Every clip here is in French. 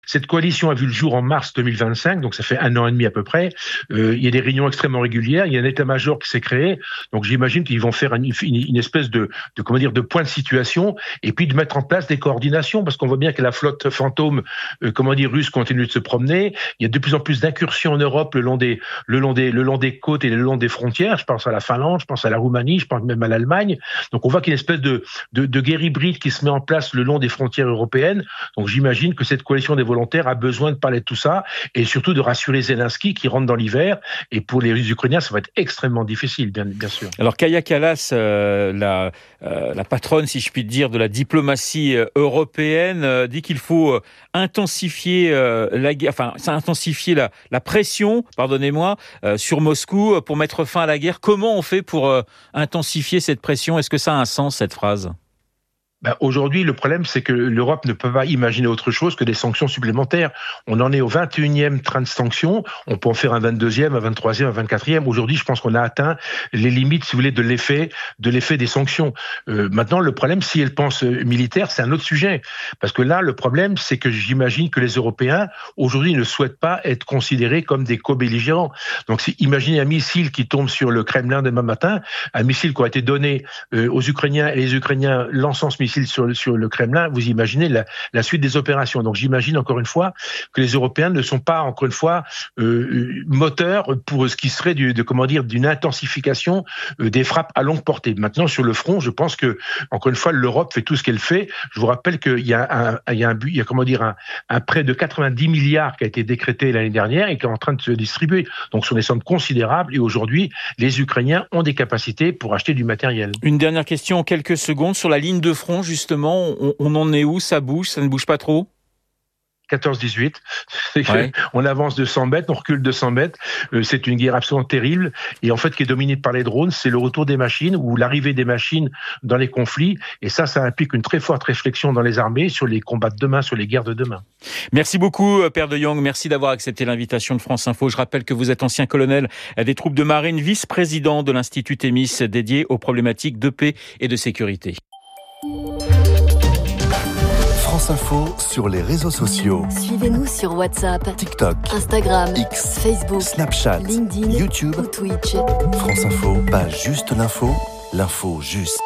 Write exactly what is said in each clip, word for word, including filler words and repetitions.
Cette coalition a vu le jour en mars deux mille vingt-cinq, donc ça fait un an et demi à peu près. Euh, il y a des réunions extrêmement régulières, il y a un état-major qui s'est créé, donc j'imagine qu'ils vont faire une, une, une espèce de, de, comment dire, de point de situation, et puis de mettre en place des coordinations, parce qu'on voit bien que la flotte fantôme, euh, comment dire, russe continue de se promener. Il y a de plus en plus d'incursions en Europe le long des, le long des, le long des côtes et le long des frontières. Je pense à la Finlande, je pense à la Roumanie, je pense même à l'Allemagne. Donc on voit qu'il y a une espèce de, de, de guerre hybride qui se met en place le long des frontières européennes. Donc j'imagine que cette coalition des volontaires a besoin de parler de tout ça et surtout de rassurer Zelensky qui rentre dans l'hiver. Et pour les Ukrainiens, ça va être extrêmement difficile, bien, bien sûr. Alors Kaja Kallas, euh, la, euh, la patronne, si je puis dire, de la diplomatie euh, européenne, euh, dit qu'il faut euh, intensifier euh, la guerre, enfin intensifier la, la pression, pardonnez-moi, euh, sur Moscou euh, pour mettre fin à la guerre. Comment on fait pour euh, intensifier cette pression ? Est-ce que ça a un sens, cette phrase ? Ben aujourd'hui, le problème, c'est que l'Europe ne peut pas imaginer autre chose que des sanctions supplémentaires. On en est au vingt et unième train de sanctions. On peut en faire un vingt-deuxième, un vingt-troisième, un vingt-quatrième. Aujourd'hui, je pense qu'on a atteint les limites, si vous voulez, de l'effet, de l'effet des sanctions. Euh, maintenant, le problème, si elle pense militaire, c'est un autre sujet. Parce que là, le problème, c'est que j'imagine que les Européens, aujourd'hui, ne souhaitent pas être considérés comme des co-belligérants. Donc, si, imaginez un missile qui tombe sur le Kremlin demain matin, un missile qui aurait été donné euh, aux Ukrainiens et les Ukrainiens lançant ce missile Sur le, sur le Kremlin, vous imaginez la, la suite des opérations. Donc j'imagine encore une fois que les Européens ne sont pas encore une fois euh, moteurs pour ce qui serait du, de comment dire d'une intensification euh, des frappes à longue portée. Maintenant sur le front, je pense que encore une fois l'Europe fait tout ce qu'elle fait. Je vous rappelle qu'il y a un, il y a un but, il y a comment dire un, un prêt de quatre-vingt-dix milliards qui a été décrété l'année dernière et qui est en train de se distribuer. Donc ce sont des sommes considérables et aujourd'hui les Ukrainiens ont des capacités pour acheter du matériel. Une dernière question en quelques secondes sur la ligne de front. Justement, on, on en est où ? Ça bouge ? Ça ne bouge pas trop ? quatorze dix-huit. Ouais. On avance de cent mètres, on recule de cent mètres. Euh, c'est une guerre absolument terrible. Et en fait, qui est dominée par les drones, c'est le retour des machines ou l'arrivée des machines dans les conflits. Et ça, ça implique une très forte réflexion dans les armées sur les combats de demain, sur les guerres de demain. Merci beaucoup, Père de Jong. Merci d'avoir accepté l'invitation de France Info. Je rappelle que vous êtes ancien colonel des troupes de marine, vice-président de l'Institut Thémis dédié aux problématiques de paix et de sécurité. France Info sur les réseaux sociaux. Suivez-nous sur WhatsApp, TikTok, Instagram, X, Facebook, Snapchat, LinkedIn, YouTube ou Twitch. France Info, pas juste l'info, l'info juste.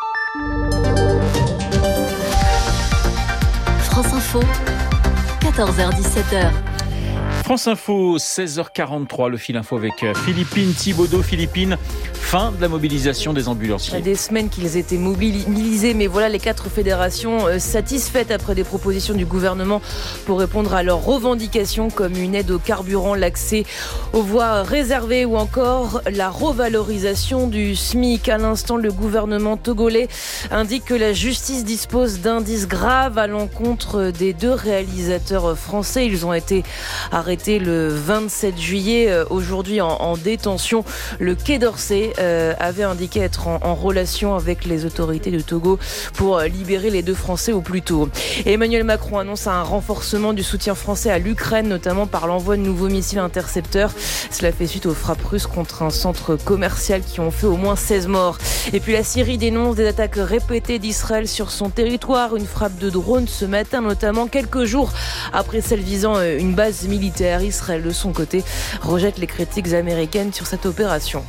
France Info, quatorze heures dix-sept heures. France Info, seize heures quarante-trois, le fil info avec Philippine Thibaudeau. Philippine, fin de la mobilisation des ambulanciers. Des semaines qu'ils étaient mobilisés, mais voilà les quatre fédérations satisfaites après des propositions du gouvernement pour répondre à leurs revendications comme une aide au carburant, l'accès aux voies réservées ou encore la revalorisation du SMIC. À l'instant, le gouvernement togolais indique que la justice dispose d'indices graves à l'encontre des deux réalisateurs français. Ils ont été arrêtés le vingt-sept juillet, aujourd'hui en, en détention. Le Quai d'Orsay euh, avait indiqué être en, en relation avec les autorités de Togo pour libérer les deux Français au plus tôt. Et Emmanuel Macron annonce un renforcement du soutien français à l'Ukraine, notamment par l'envoi de nouveaux missiles intercepteurs. Cela fait suite aux frappes russes contre un centre commercial qui ont fait au moins seize morts. Et puis la Syrie dénonce des attaques répétées d'Israël sur son territoire. Une frappe de drone ce matin, notamment quelques jours après celle visant une base militaire. Israël, de son côté, rejette les critiques américaines sur cette opération.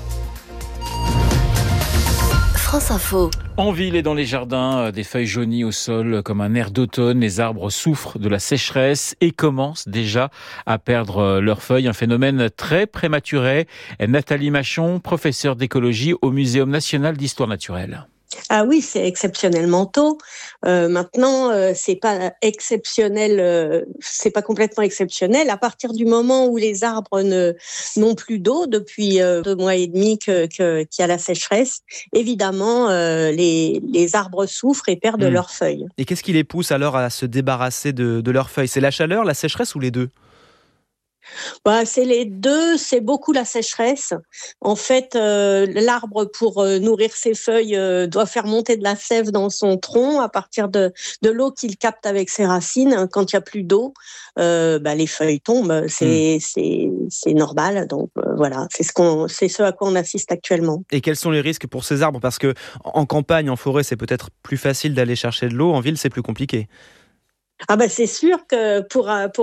France Info. En ville et dans les jardins, des feuilles jaunies au sol comme un air d'automne. Les arbres souffrent de la sécheresse et commencent déjà à perdre leurs feuilles. Un phénomène très prématuré. Nathalie Machon, professeure d'écologie au Muséum national d'histoire naturelle. Ah oui, c'est exceptionnellement tôt. Euh, maintenant, euh, c'est pas exceptionnel, euh, c'est pas complètement exceptionnel. À partir du moment où les arbres ne n'ont plus d'eau depuis euh, deux mois et demi que, que qu'il y a la sécheresse, évidemment, euh, les les arbres souffrent et perdent mmh. leurs feuilles. Et qu'est-ce qui les pousse alors à se débarrasser de, de leurs feuilles ? C'est la chaleur, la sécheresse ou les deux ? Bah, c'est les deux, c'est beaucoup la sécheresse. En fait, euh, l'arbre, pour euh, nourrir ses feuilles, euh, doit faire monter de la sève dans son tronc à partir de, de l'eau qu'il capte avec ses racines. Quand il n'y a plus d'eau, euh, bah, les feuilles tombent. C'est, mmh. c'est, c'est normal. Donc euh, voilà, c'est ce, qu'on, c'est ce à quoi on assiste actuellement. Et quels sont les risques pour ces arbres ? Parce que en campagne, en forêt, c'est peut-être plus facile d'aller chercher de l'eau. En ville, c'est plus compliqué. Ah ben c'est sûr que pour, pour